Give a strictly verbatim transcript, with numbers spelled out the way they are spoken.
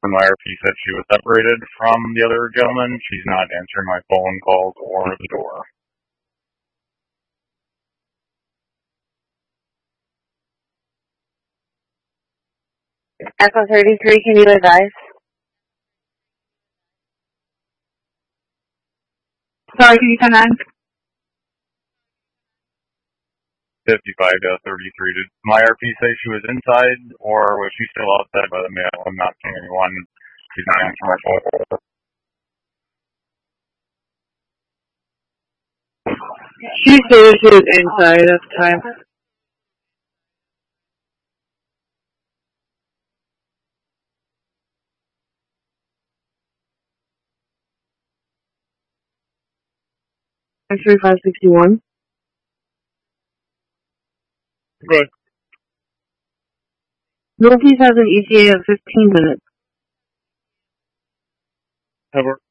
and my R P said she was separated from the other gentleman. She's not answering my phone calls or the door. Echo thirty-three, can you advise? Sorry, can you come on? fifty-five to thirty-three. Did my R P say she was inside, or was she still outside by the mail? I'm not seeing anyone. She's not answering my phone. She said she was inside at the time. X-ray five sixty-one. Good. Milwaukee has an E T A of fifteen minutes. Have a